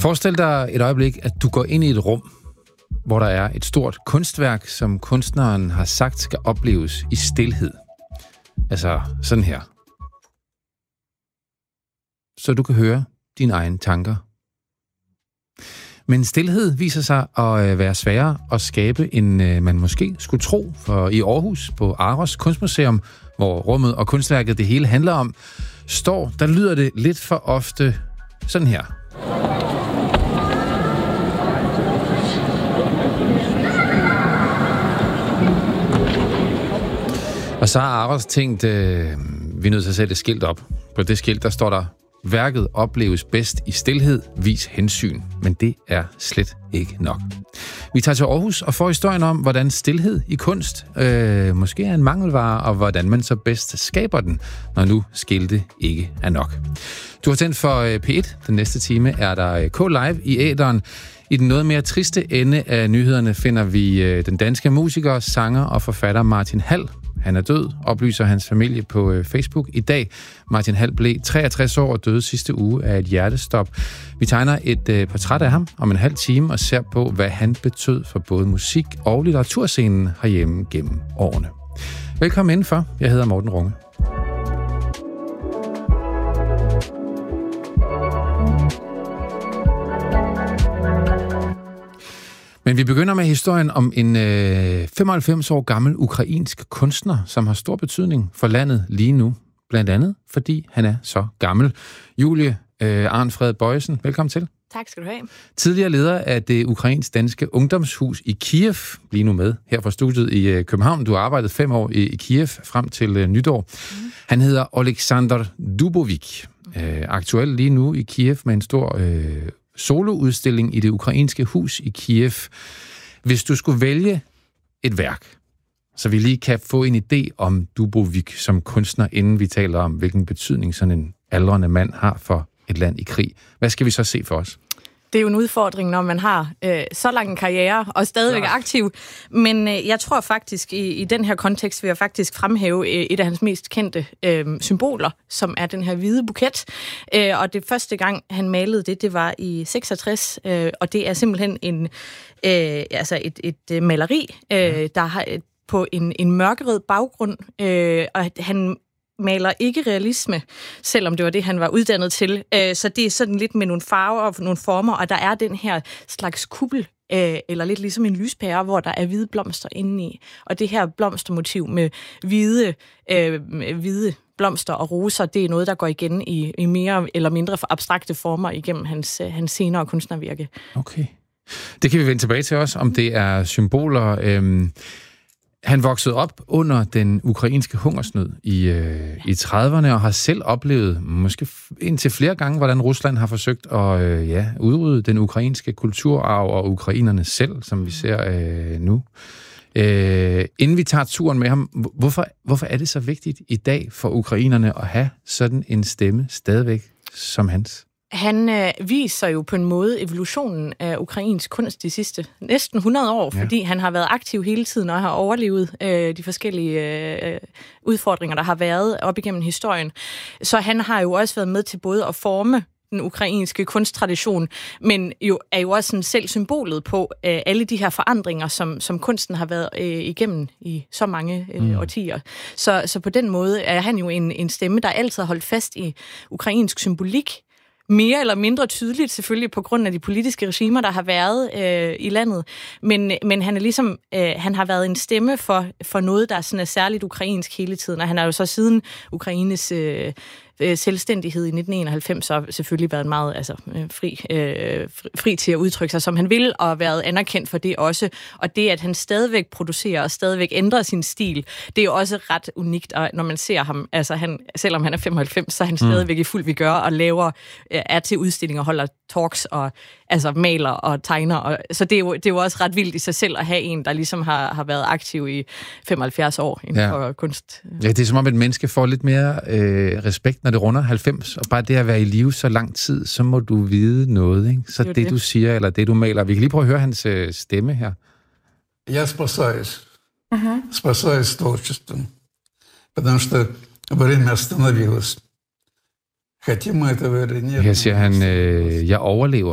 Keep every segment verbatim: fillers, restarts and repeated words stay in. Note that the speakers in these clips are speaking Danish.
Forestil dig et øjeblik, at du går ind i et rum, hvor der er et stort kunstværk, som kunstneren har sagt skal opleves i stilhed. Altså sådan her. Så du kan høre dine egne tanker. Men stilhed viser sig at være sværere at skabe, end man måske skulle tro. For i Aarhus på Aros Kunstmuseum, hvor rummet og kunstværket det hele handler om, står, der lyder det lidt for ofte sådan her. Og så har Aros tænkt, øh, vi er nødt til at sætte et skilt op. På det skilt, der står der, værket opleves bedst i stilhed, vis hensyn. Men det er slet ikke nok. Vi tager til Aarhus og får historien om, hvordan stilhed i kunst øh, måske er en mangelvare, og hvordan man så bedst skaber den, når nu skilte ikke er nok. Du har tændt for øh, P et. Den næste time er der øh, K-Live i æteren. I den noget mere triste ende af nyhederne finder vi øh, den danske musiker, sanger og forfatter Martin Hall. Han er død, oplyser hans familie på øh, Facebook i dag. Martin Hall blev treogtres år og døde sidste uge af et hjertestop. Vi tegner et øh, portræt af ham om en halv time og ser på, hvad han betød for både musik og litteraturscenen herhjemme gennem årene. Velkommen indenfor. Jeg hedder Morten Runge. Men vi begynder med historien om en øh, femoghalvfems år gammel ukrainsk kunstner, som har stor betydning for landet lige nu. Blandt andet, fordi han er så gammel. Julie øh, Arnfred Bøjesen, velkommen til. Tak skal du have. Tidligere leder af det ukrainsk-danske ungdomshus i Kiev, lige nu med her fra studiet i øh, København. Du har arbejdet fem år i, i Kiev frem til øh, nytår. Mm. Han hedder Oleksandr Dubovik. Øh, aktuel lige nu i Kiev med en stor Øh, soloudstilling i det ukrainske hus i Kiev. Hvis du skulle vælge et værk, så vi lige kan få en idé om Dubovik som kunstner, inden vi taler om, hvilken betydning sådan en aldrende mand har for et land i krig. Hvad skal vi så se for os? Det er jo en udfordring, når man har øh, så lang en karriere og stadigvæk er aktiv. Men øh, jeg tror faktisk, i, i den her kontekst vil jeg faktisk fremhæve øh, et af hans mest kendte øh, symboler, som er den her hvide buket. Øh, og det første gang, han malede det, det var i seksogtres. Øh, og det er simpelthen en, øh, altså et, et maleri, øh, der har på en, en mørkerød baggrund. Øh, og han maler ikke realisme, selvom det var det, han var uddannet til. Så det er sådan lidt med nogle farver og nogle former, og der er den her slags kuppel, eller lidt ligesom en lyspære, hvor der er hvide blomster indeni. Og det her blomstermotiv med hvide, øh, hvide blomster og roser, det er noget, der går igen i, i mere eller mindre abstrakte former igennem hans, hans senere kunstnervirke. Okay. Det kan vi vende tilbage til også, om det er symboler. Øhm Han voksede op under den ukrainske hungersnød i, øh, i trediverne og har selv oplevet, måske indtil flere gange, hvordan Rusland har forsøgt at øh, ja, udrydde den ukrainske kulturarv og ukrainerne selv, som vi ser øh, nu. Øh, inden vi tager turen med ham, hvorfor, hvorfor er det så vigtigt i dag for ukrainerne at have sådan en stemme stadigvæk som hans? Han øh, viser jo på en måde evolutionen af ukrainsk kunst de sidste næsten hundrede år, ja. Fordi han har været aktiv hele tiden og har overlevet øh, de forskellige øh, udfordringer, der har været op igennem historien. Så han har jo også været med til både at forme den ukrainske kunsttradition, men jo er jo også sådan selv symbolet på øh, alle de her forandringer, som, som kunsten har været øh, igennem i så mange øh, mm. årtier. Så, så på den måde er han jo en, en stemme, der altid har holdt fast i ukrainsk symbolik, mere eller mindre tydeligt, selvfølgelig på grund af de politiske regimer, der har været øh, i landet. Men, men han er ligesom, øh, han har været en stemme for, for noget, der sådan er særligt ukrainsk hele tiden. Og han har jo så siden Ukraines øh, selvstændighed i nitten enoghalvfems så selvfølgelig været meget altså, fri, øh, fri til at udtrykke sig, som han vil, og været anerkendt for det også. Og det, at han stadigvæk producerer og stadigvæk ændrer sin stil, det er jo også ret unikt, og når man ser ham, altså han, selvom han er femoghalvfems, så er han stadigvæk mm. i fuld vigør og laver, er til udstillinger, holder talks og altså maler og tegner. Og, så det er, jo, det er jo også ret vildt i sig selv at have en, der ligesom har, har været aktiv i femoghalvfjerds år inden ja. for kunst. Ja, det er som om et menneske får lidt mere øh, respekt, når det runder halvfems, og bare det at være i live så lang tid, så må du vide noget, ikke? Så det, det, du siger, eller det, du maler. Vi kan lige prøve at høre hans øh, stemme her. Jeg спасаюсь. Uh-huh. Спасаюсь творчеством. Потому что время остановилось. Хотим мы этого или нет. Her siger han, øh, jeg overlever.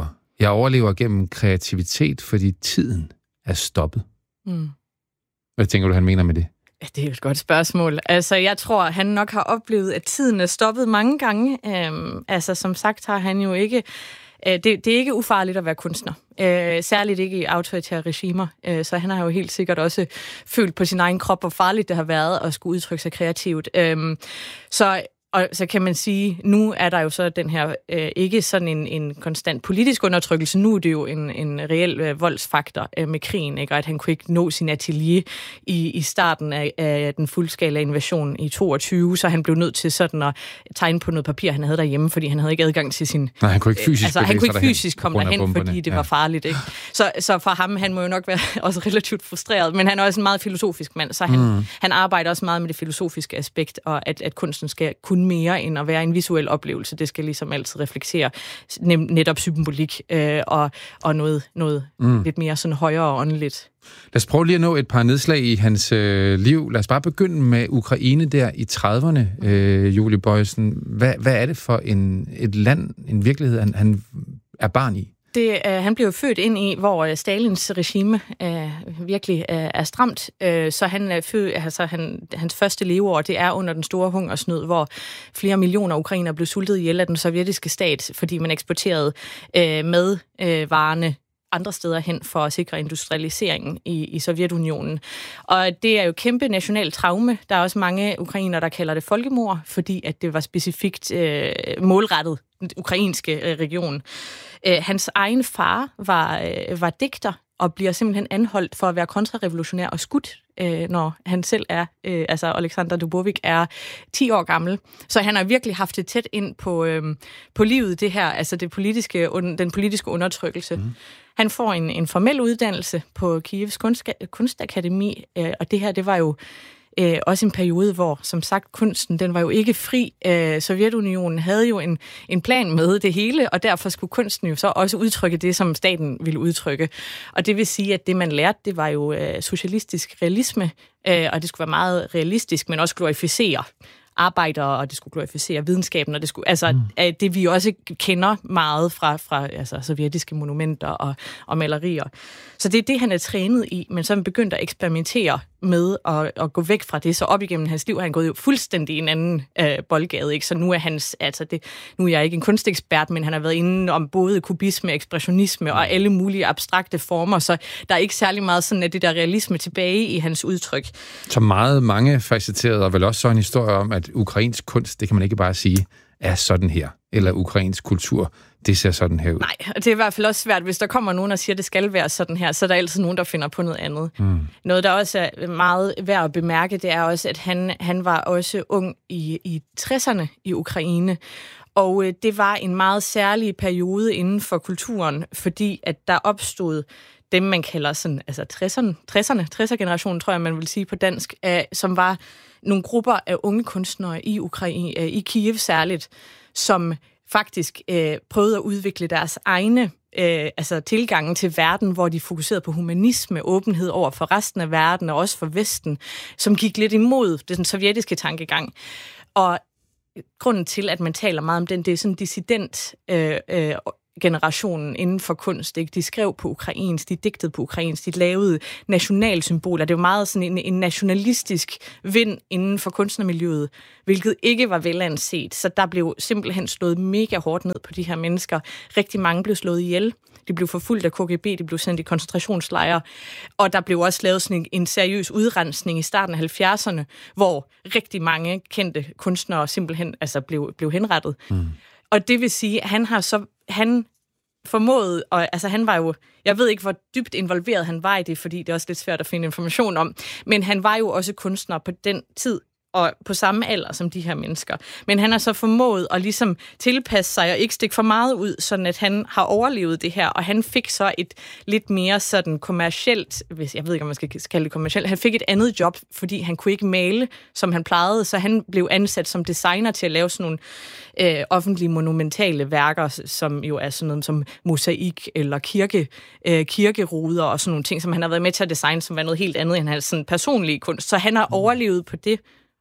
Jeg overlever gennem kreativitet, fordi tiden er stoppet. Mm. Hvad tænker du, han mener med det? Ja, det er jo et godt spørgsmål. Altså, jeg tror, han nok har oplevet, at tiden er stoppet mange gange. Øhm, altså, som sagt har han jo ikke... Øh, det, det er ikke ufarligt at være kunstner. Øh, særligt ikke i autoritære regimer. Øh, så han har jo helt sikkert også følt på sin egen krop, hvor farligt det har været at skulle udtrykke sig kreativt. Øh, så... Og så kan man sige, nu er der jo så den her, øh, ikke sådan en, en konstant politisk undertrykkelse, nu er det jo en, en reel øh, voldsfaktor øh, med krigen, ikke? Og at han kunne ikke nå sin atelier i, i starten af, af den fuldskala invasion i toogtyve, så han blev nødt til sådan at tegne på noget papir, han havde derhjemme, fordi han havde ikke adgang til sin... Nej, han kunne ikke fysisk, øh, altså, han kunne ikke fysisk komme derhen, bomberne. fordi det ja. var farligt, ikke? Så, så for ham, han må jo nok være også relativt frustreret, men han er også en meget filosofisk mand, så han, mm. han arbejder også meget med det filosofiske aspekt, og at, at kunsten skal kunne mere end at være en visuel oplevelse. Det skal ligesom altid reflektere netop symbolik øh, og, og noget, noget mm. lidt mere sådan højere og åndeligt. Lad os prøve lige at nå et par nedslag i hans øh, liv. Lad os bare begynde med Ukraine der i trediverne, øh, Julie Bojesen. Hvad, hvad er det for en, et land, en virkelighed, han, han er barn i? Det, øh, han blev født ind i, hvor Stalins regime øh, virkelig øh, er stramt. Øh, så han er født, altså han, hans første leveår, det er under den store hungersnød, hvor flere millioner ukrainere blev sultet ihjel af den sovjetiske stat, fordi man eksporterede øh, med øh, varerne andre steder hen for at sikre industrialiseringen i, i Sovjetunionen. Og det er jo kæmpe nationalt traume. Der er også mange ukrainere, der kalder det folkemord, fordi at det var specifikt øh, målrettet den ukrainske øh, region. Øh, hans egen far var, øh, var digter og bliver simpelthen anholdt for at være kontrarevolutionær og skudt, øh, når han selv er, øh, altså Alexander Dubovik er ti år gammel. Så han har virkelig haft det tæt ind på, øh, på livet, det her, altså det politiske, den politiske undertrykkelse. Mm. Han får en, en formel uddannelse på Kievs kunst, kunstakademi, øh, og det her, det var jo øh, også en periode, hvor, som sagt, kunsten, den var jo ikke fri. Øh, Sovjetunionen havde jo en, en plan med det hele, og derfor skulle kunsten jo så også udtrykke det, som staten ville udtrykke. Og det vil sige, at det, man lærte, det var jo øh, socialistisk realisme, øh, og det skulle være meget realistisk, men også glorificere arbejdere, og det skulle glorificere videnskaben, og det skulle, altså mm. det vi også kender meget fra, fra altså, sovjetiske monumenter og, og malerier. Så det er det, han er trænet i, men så er han begyndt at eksperimentere med at, at gå væk fra det, så op igennem hans liv har han gået jo fuldstændig i en anden øh, boldgade, ikke? Så nu er hans, altså det, nu er jeg ikke en kunstekspert, men han har været inde om både kubisme, ekspressionisme og alle mulige abstrakte former, så der er ikke særlig meget sådan af det der realisme tilbage i hans udtryk. Så meget mange facetterede, og vel også så en historie om, at ukrainsk kunst, det kan man ikke bare sige, er sådan her, eller ukrainsk kultur, det ser sådan her ud. Nej, og det er i hvert fald også svært, hvis der kommer nogen og siger, at det skal være sådan her, så er der altid nogen, der finder på noget andet. Mm. Noget, der også er meget værd at bemærke, det er også, at han, han var også ung i, i tresserne i Ukraine, og øh, det var en meget særlig periode inden for kulturen, fordi at der opstod dem, man kalder sådan, altså tresserne, tresserne, tresser-generationen, tror jeg, man vil sige på dansk, øh, som var nogle grupper af unge kunstnere i Ukraine, øh, i Kiev særligt, som faktisk øh, prøvede at udvikle deres egne øh, altså tilgange til verden, hvor de fokuserede på humanisme, åbenhed over for resten af verden, og også for Vesten, som gik lidt imod den sovjetiske tankegang. Og grunden til, at man taler meget om den, det er sådan dissident øh, øh, generationen inden for kunst. Ikke? De skrev på ukrainsk, de digtede på ukrainsk, de lavede nationalsymboler. Det var meget sådan en, en nationalistisk vind inden for kunstnermiljøet, hvilket ikke var velanset. Så der blev simpelthen slået mega hårdt ned på de her mennesker. Rigtig mange blev slået ihjel. De blev forfulgt af K G B, de blev sendt i koncentrationslejre, og der blev også lavet sådan en, en seriøs udrensning i starten af halvfjerdserne, hvor rigtig mange kendte kunstnere simpelthen altså blev, blev henrettet. Mm. Og det vil sige, at han har så han formåede, og altså han var jo, jeg ved ikke, hvor dybt involveret han var i det, fordi det er også lidt svært at finde information om, men han var jo også kunstner på den tid, og på samme alder som de her mennesker. Men han har så formået at ligesom tilpasse sig og ikke stikke for meget ud, sådan at han har overlevet det her, og han fik så et lidt mere sådan kommercielt, hvis jeg ved ikke, om man skal kalde det kommercielt, han fik et andet job, fordi han kunne ikke male, som han plejede, så han blev ansat som designer til at lave sådan nogle øh, offentlige monumentale værker, som jo er sådan noget som mosaik eller kirke, øh, kirkeruder og sådan nogle ting, som han har været med til at designe, som var noget helt andet end hans sådan personlige kunst. Så han har overlevet på det,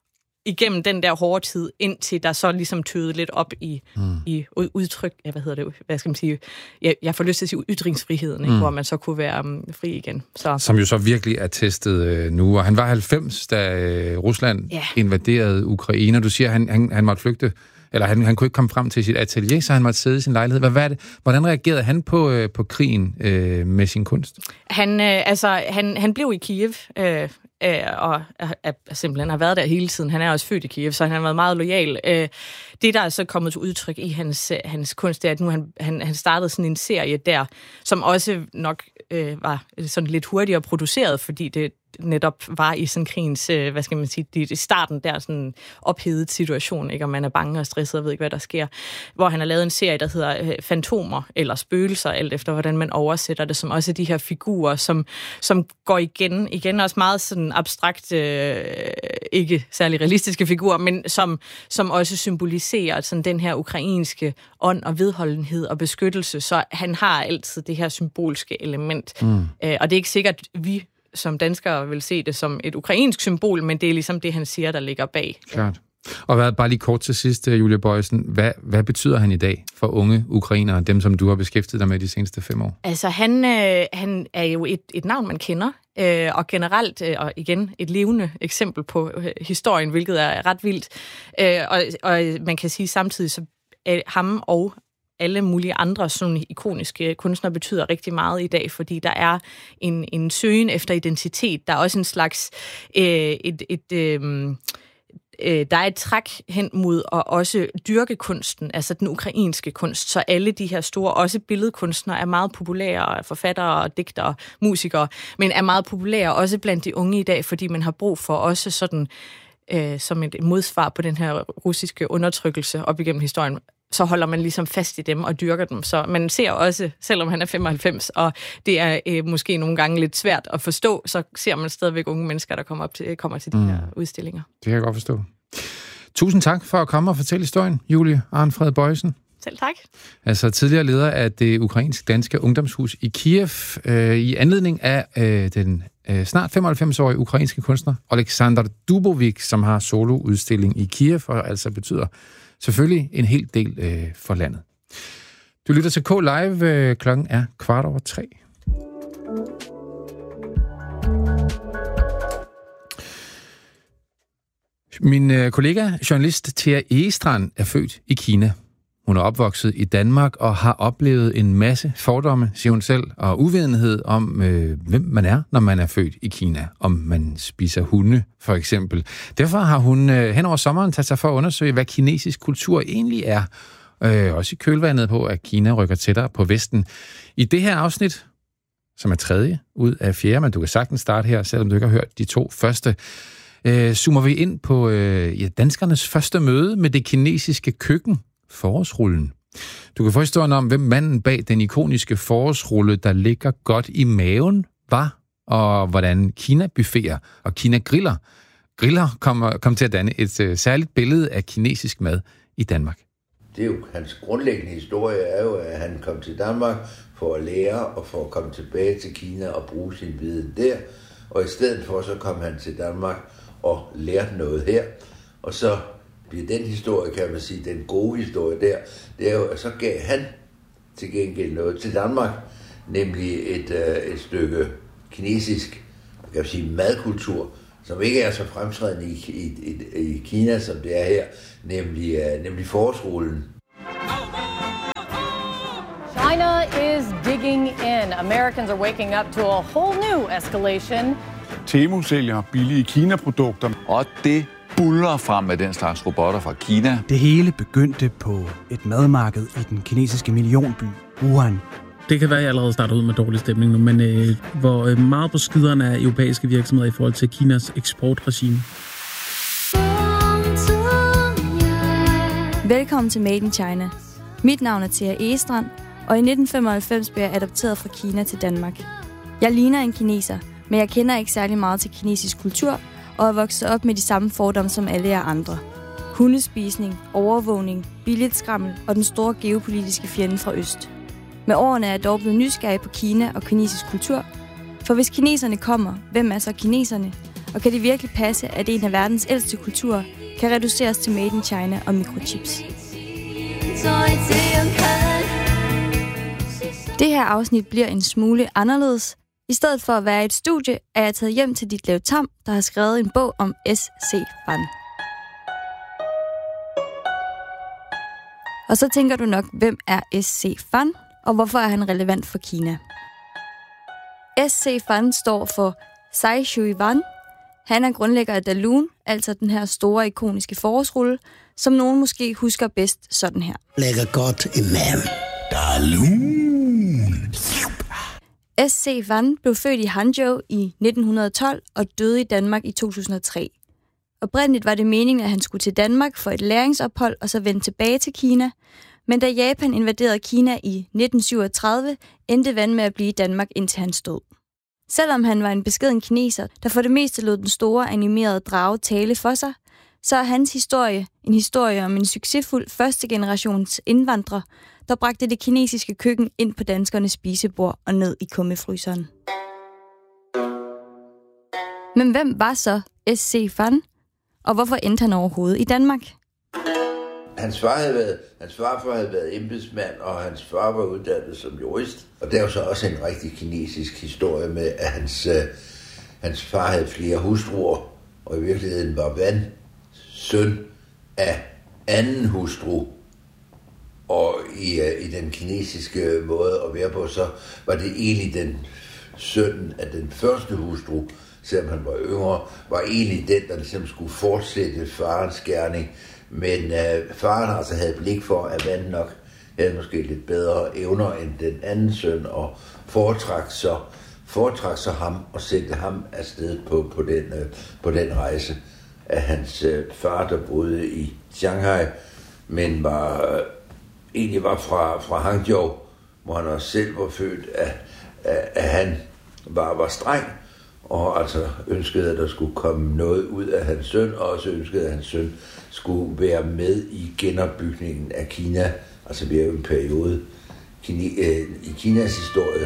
igennem den der hårde tid, indtil der så ligesom tøede lidt op i, mm. i udtryk, ja, hvad hedder det, hvad skal man sige, jeg, jeg får lyst til at sige ytringsfriheden, ikke, mm. hvor man så kunne være um, fri igen. Så. Som jo så virkelig er testet øh, nu, og han var halvfems, da øh, Rusland yeah. invaderede Ukraine, og du siger, at han, han, han måtte flygte, eller han, han kunne ikke komme frem til sit atelier, så han måtte sidde i sin lejlighed. Hvad, hvad er det? Hvordan reagerede han på, øh, på krigen øh, med sin kunst? Han, øh, altså, han, han blev i Kiev, øh, øh, og er, er simpelthen har været der hele tiden. Han er også født i Kiev, så han har været meget lojal. Øh, det, der er så kommet til udtryk i hans, hans kunst, det er, at nu han, han, han startede sådan en serie der, som også nok øh, var sådan lidt hurtigere produceret, fordi det netop var i sådan krigens, hvad skal man sige, i starten der sådan ophedet situation, ikke? Og man er bange og stresset og ved ikke, hvad der sker. Hvor han har lavet en serie, der hedder Fantomer eller Spøgelser, alt efter hvordan man oversætter det, som også de her figurer, som, som går igen, igen også meget sådan abstrakt, øh, ikke særlig realistiske figurer, men som, som også symboliserer sådan den her ukrainske ånd og vedholdenhed og beskyttelse. Så han har altid det her symbolske element. Mm. Øh, og det er ikke sikkert, at vi som danskere vil se det som et ukrainsk symbol, men det er ligesom det, han siger, der ligger bag. Klart. Og hvad, bare lige kort til sidst, Julia Bojesen, hvad, hvad betyder han i dag for unge ukrainere, dem som du har beskæftiget dig med de seneste fem år? Altså, han, øh, han er jo et, et navn, man kender, øh, og generelt, øh, og igen, et levende eksempel på øh, historien, hvilket er ret vildt. Øh, og, og man kan sige samtidig, så øh, ham og alle mulige andre sådan ikoniske kunstnere betyder rigtig meget i dag, fordi der er en, en søgen efter identitet. Der er også en slags øh, et, et, øh, øh, der er et træk hen mod at også dyrke kunsten, altså den ukrainske kunst. Så alle de her store, også billedkunstnere, er meget populære, forfattere, digtere, musikere, men er meget populære også blandt de unge i dag, fordi man har brug for også sådan øh, som et modsvar på den her russiske undertrykkelse op igennem historien. Så holder man ligesom fast i dem og dyrker dem. Så man ser også, selvom han er femoghalvfems, og det er øh, måske nogle gange lidt svært at forstå, så ser man stadigvæk unge mennesker, der kommer, op til, kommer til de mm. her udstillinger. Det kan jeg godt forstå. Tusind tak for at komme og fortælle historien, Julie Arnfred Bojesen. Selv tak. Altså tidligere leder af det ukrainsk-danske ungdomshus i Kiev, øh, i anledning af øh, den øh, snart femoghalvfems-årige ukrainske kunstner, Oleksandr Dubovik, som har soloudstilling i Kiev, og altså betyder selvfølgelig en hel del øh, for landet. Du lytter til K Live. Øh, klokken er kvart over tre. Min øh, kollega, journalist Thea Egestrand, er født i Kina. Hun er opvokset i Danmark og har oplevet en masse fordomme, siger hun selv, og uvidenhed om, øh, hvem man er, når man er født i Kina. Om man spiser hunde, for eksempel. Derfor har hun øh, hen over sommeren taget sig for at undersøge, hvad kinesisk kultur egentlig er. Øh, også i kølvandet på, at Kina rykker tættere på Vesten. I det her afsnit, som er tredje ud af fjerde, men du kan sagtens starte her, selvom du ikke har hørt de to første, øh, zoomer vi ind på øh, ja, danskernes første møde med det kinesiske køkken, forårsrullen. Du kan få historien om, hvem manden bag den ikoniske forårsrulle, der ligger godt i maven, var, og hvordan Kina-buffeter og Kina-griller griller kom, kom til at danne et uh, særligt billede af kinesisk mad i Danmark. Det er jo hans grundlæggende historie, er jo, at han kom til Danmark for at lære og for at komme tilbage til Kina og bruge sin viden der, og i stedet for så kom han til Danmark og lærte noget her, og så bliver den historie, kan man sige, den gode historie der, det er jo, at så gav han til gengæld noget til Danmark, nemlig et, øh, et stykke kinesisk, kan man sige, madkultur, som ikke er så fremtrædende i, i, i, i Kina, som det er her, nemlig, uh, nemlig forårsrullen. China is digging in. Americans are waking up to a whole new escalation. Temu sælger billige Kina-produkter. Og det buller frem med den slags robotter fra Kina. Det hele begyndte på et madmarked i den kinesiske millionby, Wuhan. Det kan være, at jeg allerede starter ud med dårlig stemning nu, men øh, hvor øh, meget på skiderne er europæiske virksomheder i forhold til Kinas eksportregime. Velkommen til Made in China. Mit navn er Thea Egestrand, og i nitten femoghalvfems blev jeg adopteret fra Kina til Danmark. Jeg ligner en kineser, men jeg kender ikke særlig meget til kinesisk kultur, og er vokset op med de samme fordomme som alle jer andre. Hundespisning, overvågning, billigt skrammel og den store geopolitiske fjende fra øst. Med årene er jeg dog blevet nysgerrig på Kina og kinesisk kultur. For hvis kineserne kommer, hvem er så kineserne? Og kan det virkelig passe, at en af verdens ældste kulturer kan reduceres til Made in China og mikrochips. Det her afsnit bliver en smule anderledes. I stedet for at være et studie, er jeg taget hjem til Ditlev Tamm, der har skrevet en bog om S C Van. Og så tænker du nok, hvem er S C Van, og hvorfor er han relevant for Kina? S C Van står for Tsai Shui-wan. Han er grundlægger af Dalun, altså den her store ikoniske forårsrulle, som nogen måske husker bedst sådan her. Lægger godt imam. Dalun. S C Van blev født i Hangzhou i nitten tolv og døde i Danmark i to tusind og tre. Oprindeligt var det meningen, at han skulle til Danmark for et læringsophold og så vende tilbage til Kina. Men da Japan invaderede Kina i nitten syvogtredive, endte Van med at blive i Danmark indtil hans død. Selvom han var en beskeden kineser, der for det meste lod den store animerede drage tale for sig, så er hans historie en historie om en succesfuld første generations indvandrer, der bragte det kinesiske køkken ind på danskernes spisebord og ned i kummefryseren. Men hvem var så S C Van, og hvorfor endte han overhovedet i Danmark? Hans far havde været, hans farfar havde været embedsmand, og hans far var uddannet som jurist. Og det er jo så også en rigtig kinesisk historie med, at hans, øh, hans far havde flere hustruer, og i virkeligheden var Van søn af anden hustru. Og i, øh, i den kinesiske måde at være på, så var det egentlig den søn af den første hustru, selvom han var yngre, var egentlig den, der ligesom skulle fortsætte farens gerning. Men øh, faren altså havde blik for, at Van nok havde måske lidt bedre evner end den anden søn, og foretrak så, foretrak så ham og sendte ham afsted på, på, den, øh, på den rejse af hans øh, far, der boede i Shanghai, men var, øh, egentlig var fra, fra Hangzhou, hvor han også selv var født, at, at, at han var, var streng, og altså ønskede, at der skulle komme noget ud af hans søn, og også ønskede, at hans søn skulle være med i genopbygningen af Kina. Altså vi er jo en periode Kina, øh, i Kinas historie.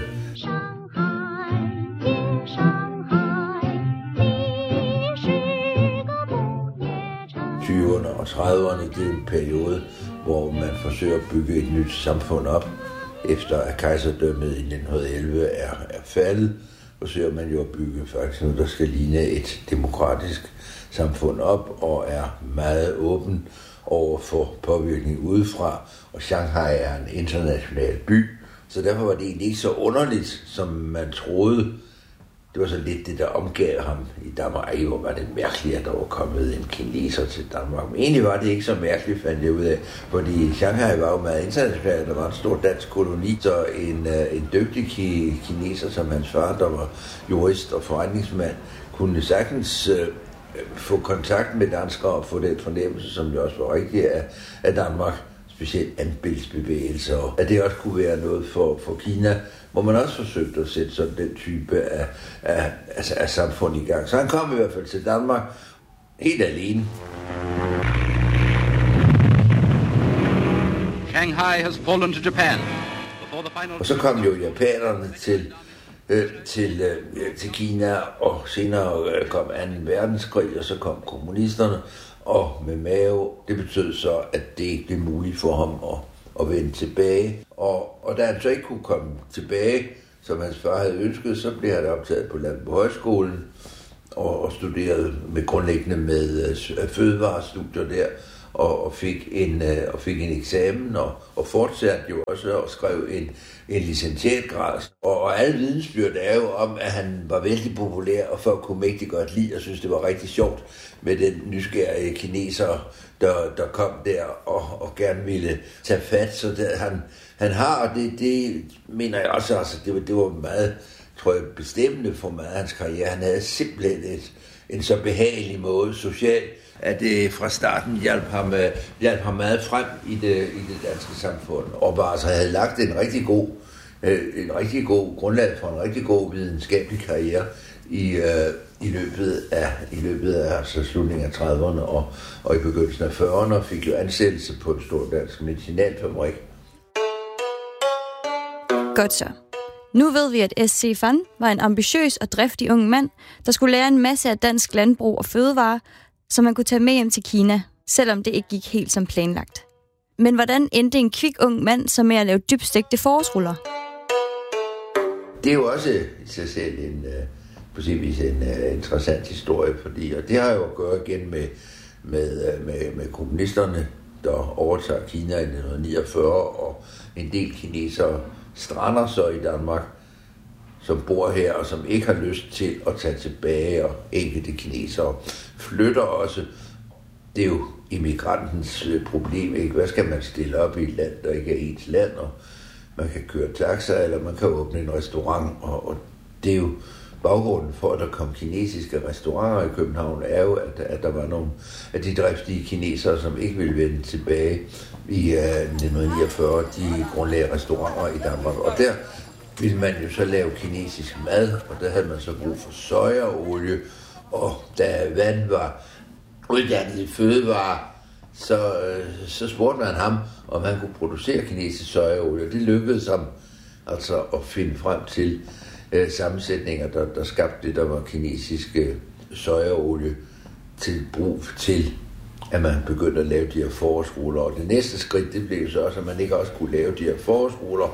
tyverne og trediverne, det er en periode, hvor man forsøger at bygge et nyt samfund op, efter at kejserdømmet i nitten elleve er, er faldet. Forsøger man jo at bygge faktisk noget, der skal ligne et demokratisk samfund op, og er meget åben over for påvirkning udefra. Og Shanghai er en international by, så derfor var det egentlig ikke så underligt, som man troede. Det var så lidt det, der omgav ham i Danmark. Ej, hvor var det mærkeligt, at der var kommet en kineser til Danmark. Men egentlig var det ikke så mærkeligt, fandt jeg ud af. Fordi Shanghai var jo meget internationalt. Der var en stor dansk koloni. Så en, en dygtig kineser som hans far, der var jurist og forretningsmand, kunne sagtens øh, få kontakt med danskere og få den fornemmelse, som det også var rigtigt af, af Danmark. Specielt andbilsbevægelser, og at det også kunne være noget for, for Kina, hvor man også forsøgte at sætte sådan den type af, af, altså af samfund i gang. Så han kom i hvert fald til Danmark helt alene. Shanghai has fallen to Japan. Og så kom jo japanerne til, øh, til, øh, til Kina, og senere øh, kom anden verdenskrig, og så kom kommunisterne. Og med Mao, det betød så, at det ikke blev muligt for ham at, at vende tilbage. Og, og da han så ikke kunne komme tilbage, som hans far havde ønsket, så blev han optaget på Landbohøjskolen og, og studerede med grundlæggende med uh, fødevarestudier der, og, og, fik en, uh, og fik en eksamen, og, og fortsatte jo også og skrev en, en licentiatgrad. Og, og alle vidensbyrd er jo om, at han var vældig populær, og folk kunne mægtig godt lide, og synes det var rigtig sjovt med den nysgerrige kineser, der, der kom der og, og gerne ville tage fat. Så det, han, han har, og det, det mener jeg også, altså, det, var, det var meget, tror jeg, bestemmende for meget af hans karriere. Han havde simpelthen et, en så behagelig måde socialt, at det fra starten hjalp ham, hjalp ham meget frem i det, i det danske samfund. Og bare altså havde lagt en rigtig god, en rigtig god grundlag for en rigtig god videnskabelig karriere i, i løbet af, i løbet af altså slutningen af trediverne og, og i begyndelsen af fyrrerne, og fik jo ansættelse på en stor dansk medicinalfabrik. Godt så. Nu ved vi, at S C Van var en ambitiøs og driftig ung mand, der skulle lære en masse af dansk landbrug og fødevare, som man kunne tage med hjem til Kina, selvom det ikke gik helt som planlagt. Men hvordan endte en kvik ung mand så med at lave dybstegte forårsruller? Det er jo også i sig selv en, på sin vis en uh, interessant historie, fordi, og det har jo at gøre igen med, med, med, med kommunisterne, der overtager Kina i nitten niogfyrre, og en del kinesere strander så i Danmark, som bor her, og som ikke har lyst til at tage tilbage, og enkelte kinesere flytter også. Det er jo immigrantens problem, ikke? Hvad skal man stille op i et land, der ikke er ens land, og man kan køre taxa, eller man kan åbne en restaurant, og, og det er jo baggrunden for, at der kom kinesiske restauranter i København, er jo, at, at der var nogle af de driftige kinesere, som ikke ville vende tilbage i uh, nitten niogfyrre, de grundlagde restauranter i Danmark, og der ville man jo så lave kinesisk mad, og der havde man så brug for sojaolie, og da vand var uddannet i fødevarer, så, så spurgte man ham, om han kunne producere kinesisk sojaolie. Det lykkedes ham altså at finde frem til øh, sammensætninger, der, der skabte det, der var kinesisk øh, sojaolie til brug til, at man begyndte at lave de her forårsruller. Og det næste skridt, det blev så også, at man ikke også kunne lave de her forårsruller.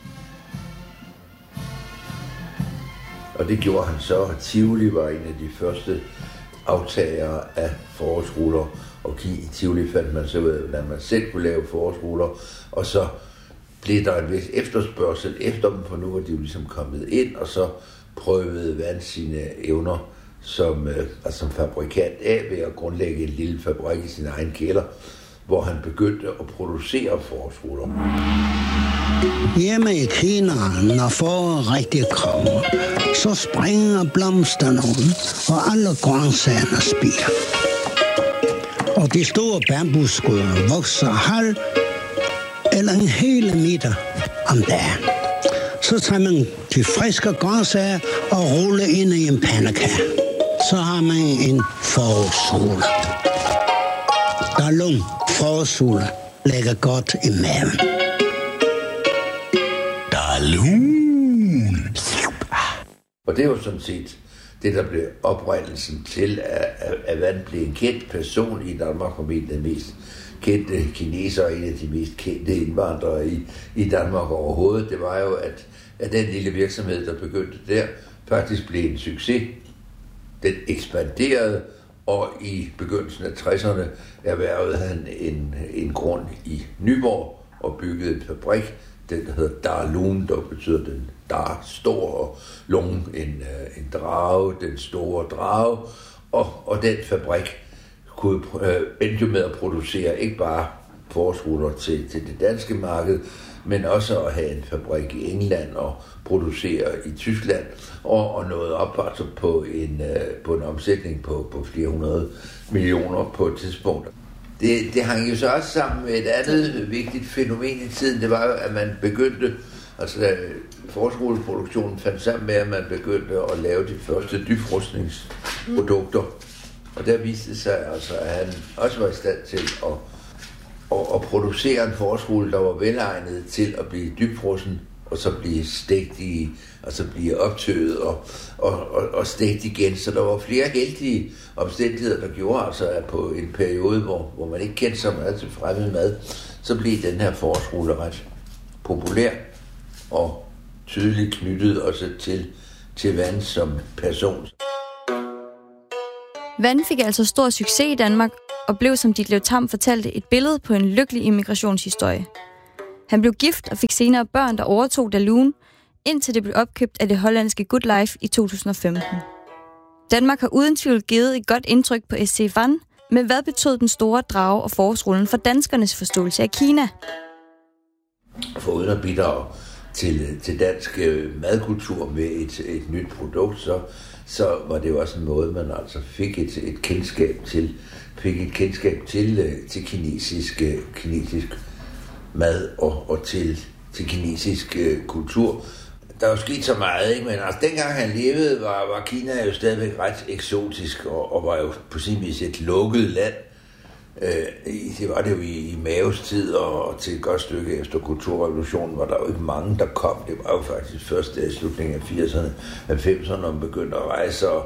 Og det gjorde han så. Tivoli var en af de første aftagere af forårsruller, og i Tivoli fandt man så ud af, hvordan man selv kunne lave forårsruller, og så blev der en vis efterspørgsel efter dem, for nu var de jo ligesom kommet ind, og så prøvede Vand sine evner som, øh, altså som fabrikant af ved at grundlægge en lille fabrik i sin egen kælder, hvor han begyndte at producere forårsruller. Hjemme i Kina, når foråret rigtig kommer, så springer blomsterne ud, og alle grøntsagerne spiger. Og de store bambusskud vokser halv eller en hel meter om dagen. Så tager man de friske grøntsager og ruller ind i en pandekage. Så har man en forårsrulle. Der er lung forårsrulle lægger godt i maven. Dalun. Og det er jo sådan set det, der blev oprindelsen til, at, at Vand blev en kendt person i Danmark, og den mest kendte kineser, en af de mest kendte indvandrere i, i Danmark overhovedet. Det var jo, at, at den lille virksomhed, der begyndte der, faktisk blev en succes. Den ekspanderede, og i begyndelsen af tresserne erhvervede han en, en grund i Nyborg og byggede en fabrik. Den der hedder Dalun, der betyder den dar stor, og lung en, en drage, den store drage. Og, og den fabrik kunne øh, endte med at producere ikke bare forårsruller til, til det danske marked, men også at have en fabrik i England og producere i Tyskland, og, og nåede op altså på en, øh, på en omsætning på, på flere hundrede millioner på et tidspunkt. Det, det hang jo så også sammen med et andet vigtigt fænomen i tiden. Det var jo, at man begyndte, altså da forårsrullesproduktionen fandt sammen med, at man begyndte at lave de første dybfrostningsprodukter. Og der viste det sig altså, at han også var i stand til at, at, at producere en forårsrulle, der var velegnet til at blive dybfrossen, og så blive stegt i, og så blive optøet og, og, og, og stegt igen. Så der var flere heldige omstændigheder, der gjorde altså, at på en periode, hvor, hvor man ikke kendte så meget til fremmed mad, så blev den her forårsrulle ret populær og tydeligt knyttet også til, til Vand som person. Vand fik altså stor succes i Danmark og blev, som Ditlev Tamm fortalte, et billede på en lykkelig immigrationshistorie. Han blev gift og fik senere børn, der overtog Dalun, indtil det blev opkøbt af det hollandske Good Life i to tusind og femten. Danmark har uden tvivl givet et godt indtryk på S C Vand, men hvad betød den store drage og forårsrullen for danskernes forståelse af Kina? For uden at bidrage til, til dansk madkultur med et, et nyt produkt, så, så var det jo også en måde, man altså fik et, et kendskab til, fik et kendskab til, til kinesisk, kinesisk mad og, og til, til kinesisk øh, kultur. Der er jo sket så meget, ikke? Men altså, dengang han levede, var, var Kina jo stadigvæk ret eksotisk, og, og var jo på sin vis et lukket land. Øh, det var det jo i, i Maos tid, og, og til et godt stykke efter kulturrevolutionen var der jo ikke mange, der kom. Det var jo faktisk først i slutningen af firserne, halvfemserne, når man begyndte at rejse, og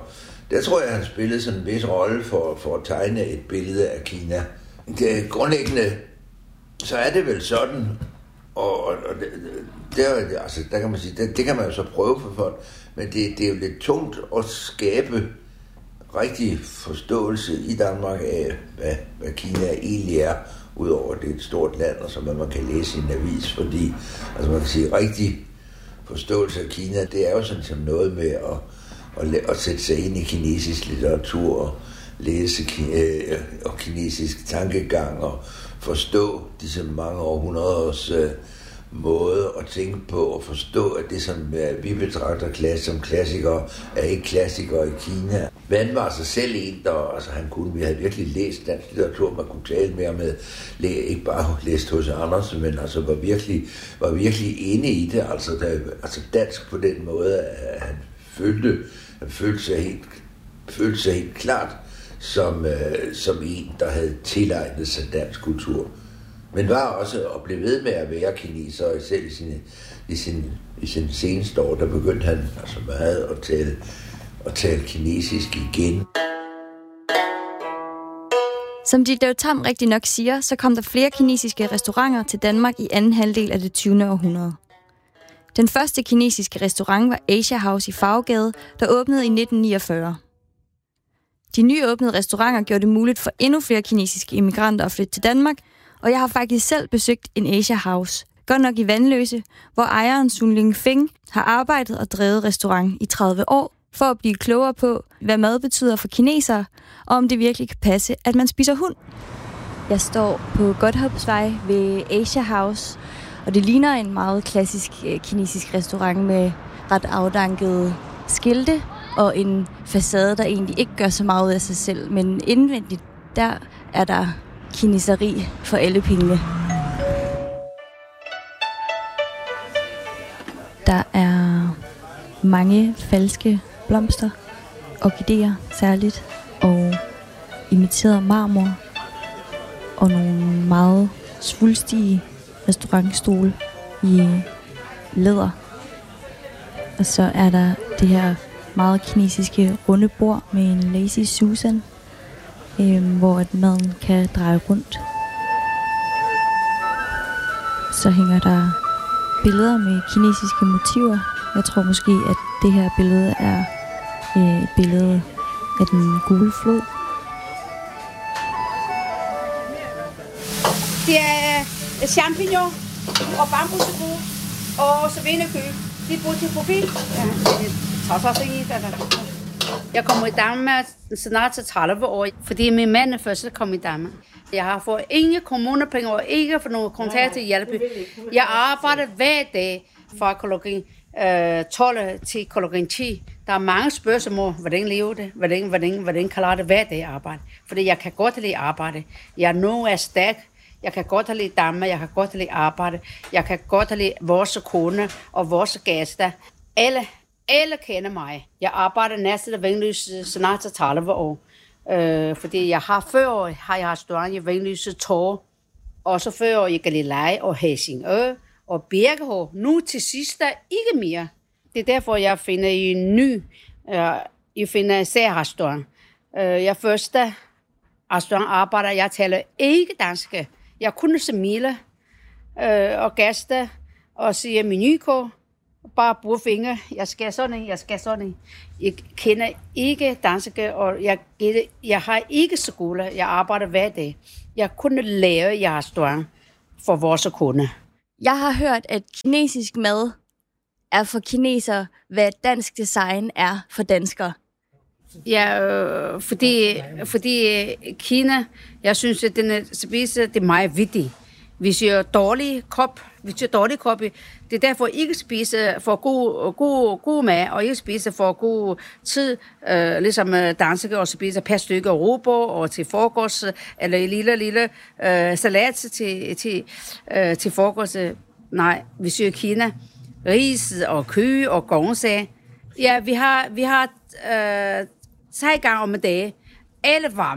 der tror jeg, han spillede sådan en vis rolle for, for at tegne et billede af Kina. Det grundlæggende, så er det vel sådan, og, og, og der, altså, der kan man sige, det, det kan man jo så prøve for folk, men det, det er jo lidt tungt at skabe rigtig forståelse i Danmark af, hvad, hvad Kina egentlig er, udover det er et stort land, og så man kan læse i en avis, fordi altså man kan sige, rigtig forståelse af Kina, det er jo sådan som noget med at, at, at sætte sig ind i kinesisk litteratur, og læse øh, og kinesisk tankegang, og forstå disse mange århundreders øh, måde at tænke på, og forstå, at det, som øh, vi betragter klass, som klassikere, er ikke klassikere i Kina. Van var sig selv en, der altså, han kunne, vi havde virkelig læst dansk litteratur, man kunne tale mere med, ikke bare læst H C Andersen, men altså var virkelig, var virkelig inde i det, altså, der, altså dansk på den måde, at han følte, han følte sig helt, følte sig helt klart, som, øh, som en, der havde tilegnet sig dansk kultur. Men var også at blive ved med at være kineser, og selv i sine, i sin, i sin seneste år, der begyndte han altså meget at tale, at tale kinesisk igen. Som Ditlev Tamm rigtig nok siger, så kom der flere kinesiske restauranter til Danmark i anden halvdel af det tyvende århundrede. Den første kinesiske restaurant var Asia House i Farvegade, der åbnede i nitten niogfyrre. De nyåbnede restauranter gjorde det muligt for endnu flere kinesiske immigranter at flytte til Danmark, og jeg har faktisk selv besøgt en Asia House, godt nok i Vanløse, hvor ejeren Sun Ling Feng har arbejdet og drevet restaurant i tredive år, for at blive klogere på, hvad mad betyder for kinesere, og om det virkelig kan passe, at man spiser hund. Jeg står på Godthåbsvej ved Asia House, og det ligner en meget klassisk kinesisk restaurant med ret afdankede skilte, og en facade, der egentlig ikke gør så meget ud af sig selv, men indvendigt, der er der kineseri for alle pengene. Der er mange falske blomster, orkideer særligt, og imiteret marmor, og nogle meget svulstige restaurantstole i læder. Og så er der det her meget kinesiske runde bord med en Lazy Susan, øh, hvor at maden kan dreje rundt. Så hænger der billeder med kinesiske motiver. Jeg tror måske, at det her billede er øh, et billede af den gule flod. Det er champignon og bambussko og servenekø. Det er brugt til profil. Ja, jeg kommer i Danmark snart til tredive år, fordi min mand først kom i Danmark. Jeg har fået ingen kommunepenge og ikke for nogen kontakt til hjælp. Jeg arbejder hver dag fra klokken tolv til klokken ti. Der er mange spørgsmål, hvordan lever det, hvordan, hvordan, hvordan klarer det hver dag arbejde. Fordi jeg kan godt lide arbejde. Jeg er nu er stærk. Jeg kan godt lide Danmark, jeg kan godt lide arbejde. Jeg kan godt lide vores kone og vores gæster. Alle, alle kender mig. Jeg arbejder næsten i Vanløse snart til tredive år. Øh, fordi jeg har før år, har jeg restaurant i Vanløse Torv. Og så før år i Galileje og Helsingør og Birkehov. Nu til sidst er ikke mere. Det er derfor, jeg finder en ny, øh, jeg finder en særrestaurant. Øh, jeg første restaurant arbejder, jeg taler ikke dansk. Jeg kunne smile øh, og gaste og sige menukort. Bare bruge fingre. Jeg skal sådan, jeg skal sådan. Jeg kender ikke dansk, og jeg, jeg har ikke skole. Jeg arbejder hver dag. Jeg kunne lave i restaurant for vores kunder. Jeg har hørt, at kinesisk mad er for kinesere, hvad dansk design er for danskere. Ja, øh, fordi, fordi Kina, jeg synes, at den er, spiser, det er meget vigtigt. Vi siger dårlig kop, vi siger dårlig kop. Det er derfor ikke spise for god, god, god mad, og ikke spise for god tid, øh, ligesom danske, og spise per stykke råber, og til frokost, eller en lille, lille øh, salat til, til, øh, til frokost. Nej, vi siger Kina. Ris og kø og grøntsager. Ja, vi har, vi har øh, tre gange om dagen. Alle varme.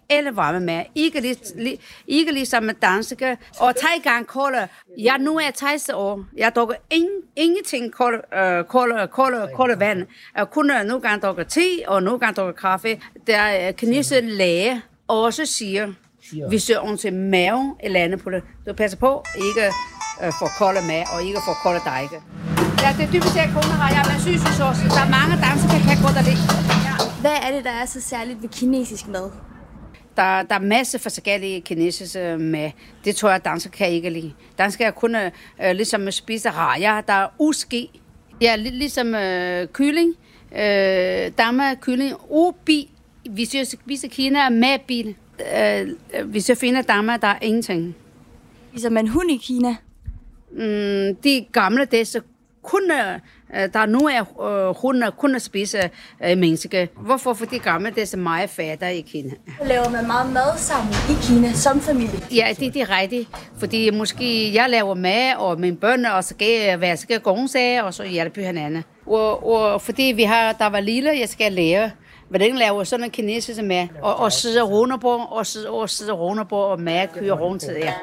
alle varme med. Ikke, lig, li, ikke ligesom med danske. Og tre gange kolde. Jeg nu er tres år. Jeg drukker ingen, ingenting kolde, øh, kolde, kolde, kolde vand. Jeg kun nogle gange drukker te, og nogle gange drukker kaffe. Der er kinesiske læge også siger, vi ser ondt til mave eller andet på det. Du passer på, ikke øh, for kolde mave, og ikke for kolde dejke. Ja, det er dybest set kroner har jeg, men synes også, der er mange danskere, der kan godt lide. Ja. Hvad er det, der er så særligt ved kinesisk mad? Der, der er masser af forskellige kinesiske mad. Det tror jeg, danskere kan ikke lide. Danskere er kun øh, ligesom spise raja. Der er uski. Ja, lig, ligesom øh, kylling. Øh, damme kylling. Ubi. Hvis jeg spiser Kina med bil. Øh, hvis jeg finder damme, der er ingenting. Spiser man hund i Kina? Mm, de gamle dage, så kun, der er nogle af øh, hunder kun at spise øh, menneske. Hvorfor? Fordi gamle det er så meget fatter i Kina. Laver man meget mad sammen i Kina som familie? Ja, det, det er rigtigt. Fordi måske jeg laver mad, og mine børn, og så skal jeg vaske grøntsager, og så hjælper hinanden. Og, og fordi vi har, der var lille, jeg skal lære, hvordan laver sådan en kinesisk mad, og, og sidder runderbord, og sidder, og sidder runderbord, og mad kører rundt til det.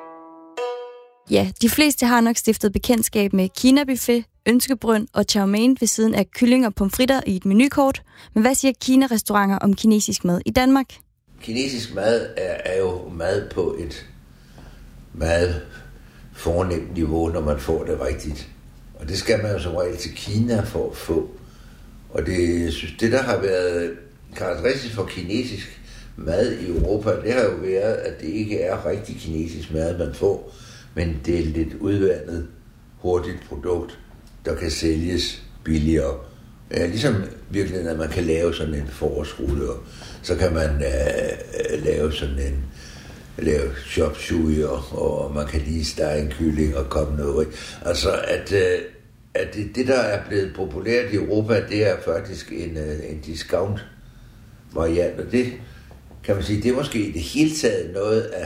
Ja, de fleste har nok stiftet bekendtskab med Kina-buffet, ønskebrønd og chow mein ved siden af kylling og pomfritter i et menukort. Men hvad siger Kina-restauranter om kinesisk mad i Danmark? Kinesisk mad er, er jo mad på et meget fornemt niveau, når man får det rigtigt. Og det skal man jo som regel til Kina for at få. Og det, jeg synes, det der har været karakteristisk for kinesisk mad i Europa, det har jo været, at det ikke er rigtig kinesisk mad, man får. Men det er et lidt udvandet, hurtigt produkt, der kan sælges billigere. Ja, ligesom virkelig, at man kan lave sådan en forårsrulle, så kan man uh, lave sådan en lave chop suey, og, og man kan lige stege en kylling og komme noget. Altså, at, uh, at det, det, der er blevet populært i Europa, det er faktisk en, uh, en discount-variant, og det kan man sige, det er måske i det hele taget noget af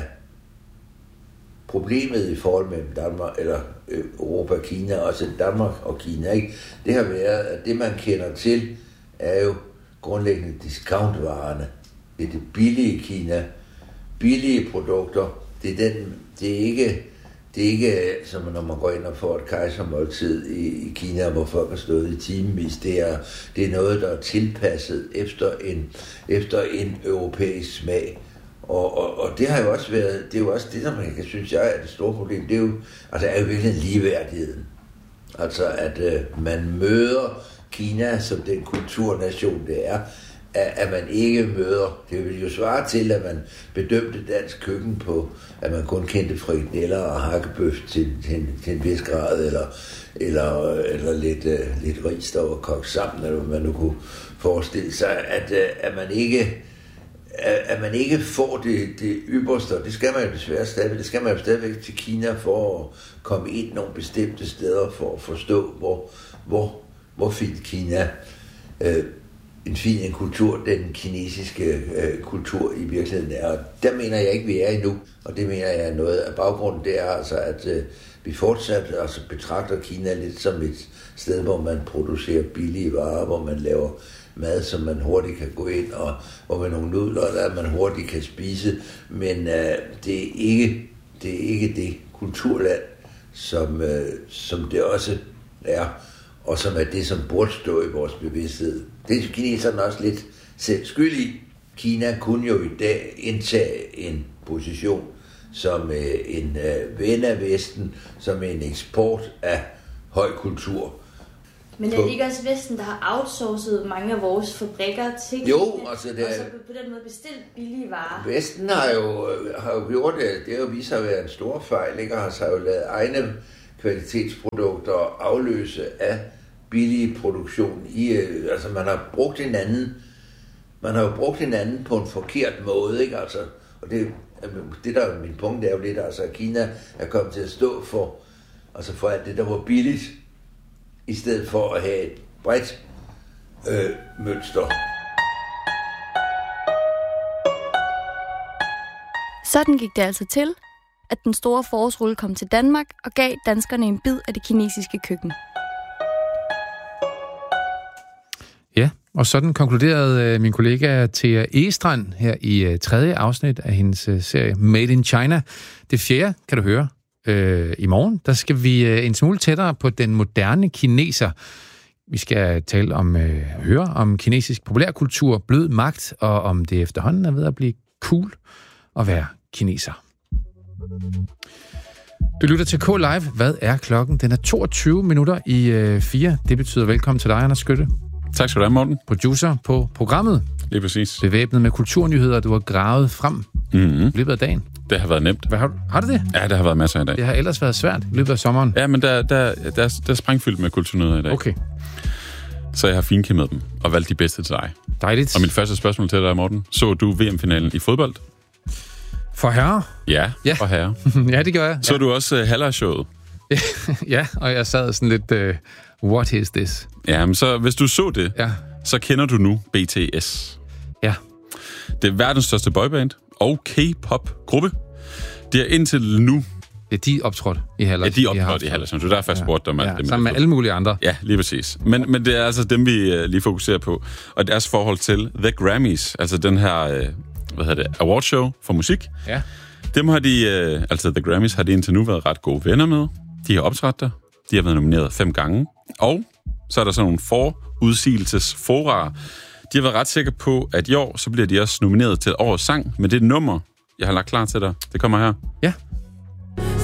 problemet i forhold mellem Danmark, eller Europa og Kina, også Danmark og Kina, ikke? Det har været, at det man kender til, er jo grundlæggende discountvarerne. Det er det billige Kina, billige produkter. Det er, den, det er ikke, det er ikke som når man går ind og får et kejsermåltid i, i Kina, hvor folk har stået i timevis. Det er, det er noget, der er tilpasset efter en, efter en europæisk smag. Og, og, og det har jo også været, det er jo også det, der man kan synes, jeg er det store problem, det er jo, altså er jo virkelig livsværdigheden. Altså at øh, man møder Kina som den kulturnation, det er, at, at man ikke møder, det vil jo svare til, at man bedømte dansk køkken på, at man kun kendte frikadeller og hakkebøf til, til, til en vis grad, eller, eller, eller lidt, øh, lidt ris, der var kogt sammen, eller hvad man nu kunne forestille sig, at, øh, at man ikke at man ikke får det, det ypperste, og det skal man jo desværre stadigvæk, det skal man jo stadigvæk til Kina for at komme ind nogle bestemte steder for at forstå, hvor, hvor, hvor fint Kina, øh, en fin en kultur, den kinesiske øh, kultur i virkeligheden er. Og der mener jeg ikke, vi er endnu, og det mener jeg er noget af baggrunden, det er altså, at øh, vi fortsat altså, betragter Kina lidt som et sted, hvor man producerer billige varer, hvor man laver mad, som man hurtigt kan gå ind, og hvor man nogle nudler, der man hurtigt kan spise, men øh, det, er ikke, det er ikke det kulturland, som, øh, som det også er, og som er det, som burde stå i vores bevidsthed. Det er kineserne også lidt selv skyld i. Kina kunne jo i dag indtage en position som øh, en øh, ven af Vesten, som en eksport af høj kultur. Men er det ikke også Vesten, der har outsourcet mange af vores fabrikker til Kina? Jo, altså det og så på den måde bestilt billige varer? Vesten har jo, har jo gjort det. Det har jo vist sig at være en stor fejl, ikke? Og har jo lavet egne kvalitetsprodukter afløse af billige produktion. I, altså man har brugt hinanden, man har jo brugt hinanden på en forkert måde, ikke? Altså, og det, det der er min punkt, det er jo lidt, altså at Kina er kommet til at stå for, altså for alt det, der var billigt, i stedet for at have et bredt øh, mønster. Sådan gik det altså til, at den store forårsrulle kom til Danmark og gav danskerne en bid af det kinesiske køkken. Ja, Og sådan konkluderede min kollega Thea Egestrand her i tredje afsnit af hendes serie Made in China. Det fjerde kan du høre øh, i morgen. Der skal vi en smule tættere på den moderne kineser. Vi skal tale om, øh, høre om kinesisk populærkultur, blød magt, og om det efterhånden er ved at blive cool at være kineser. Du lytter til K-Live. Hvad er klokken? Den er toogtyve minutter i øh, fire. Det betyder velkommen til dig, Anders Skytte. Tak skal du have, Morten. Producer på programmet. Lige præcis. Bevæbnet med kulturnyheder, du har gravet frem mm-hmm. i løbet af dagen. Det har været nemt. Hvad, har, har det det? Ja, det har været masser i dag. Det har ellers været svært i løbet af sommeren. Ja, men der, der, der, der er sprængfyldt med kulturnyheder i dag. Okay. Så jeg har finkæmmet dem og valgt de bedste til dig. Dejligt. Og mit første spørgsmål til dig, Morten. Så du V M-finalen i fodbold? For herre? Ja, ja. For herre. Ja, det gør jeg. Så ja. du også uh, halvårsshowet? Ja, og jeg sad sådan lidt, uh, what is this? Ja, men så hvis du så det, ja. så kender du nu B T S. Ja. Det er verdens største boyband og K-pop-gruppe. Det er indtil nu... Ja, de er optrådt i Hallersson. Ja, de er optrådt i Hallersson. Du er derfor, jeg spurgte dig om ja, alt det. Sammen med alle mulige andre. Ja, lige præcis. Men, men det er altså dem, vi uh, lige fokuserer på. Og deres forhold til The Grammys, altså den her, uh, hvad hedder det, awardshow for musik. Ja. Dem har de, uh, altså The Grammys, har de indtil nu været ret gode venner med. De har optrådt der. De har været nomineret fem gange. Og så er der sådan nogle forudsigelsesforarer. De har været ret sikre på, at i år, så bliver de også nomineret til årets sang med det nummer, jeg har lagt klar til dig. Det kommer her. Ja.